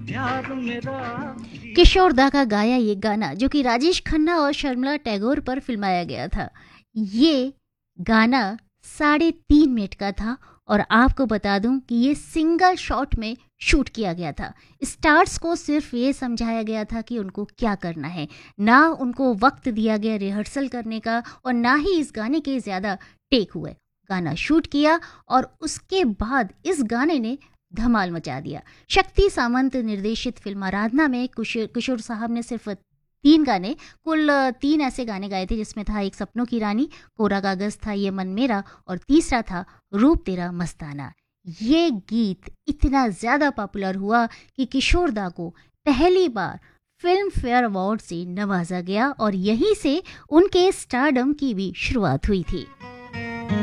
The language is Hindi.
प्यार मेरा। किशोर दा का गाया ये गाना जो कि राजेश खन्ना और शर्मिला टैगोर पर फिल्माया गया था, ये गाना 3.5 मिनट का था और आपको बता दूं कि ये सिंगल शॉट में शूट किया गया था। स्टार्स को सिर्फ ये समझाया गया था कि उनको क्या करना है, ना उनको वक्त दिया गया रिहर्सल करने का और ना ही इस गाने के ज़्यादा टेक हुए। गाना शूट किया और उसके बाद इस गाने ने धमाल मचा दिया। शक्ति सामंत निर्देशित फिल्म आराधना में किशोर साहब ने सिर्फ 3 गाने, कुल 3 ऐसे गाने गाए थे, जिसमें था एक सपनों की रानी, कोरा कागज था ये मन मेरा और तीसरा था रूप तेरा मस्ताना। ये गीत इतना ज़्यादा पॉपुलर हुआ कि किशोर दा को पहली बार फिल्म फेयर अवार्ड से नवाजा गया और यहीं से उनके स्टारडम की भी शुरुआत हुई थी।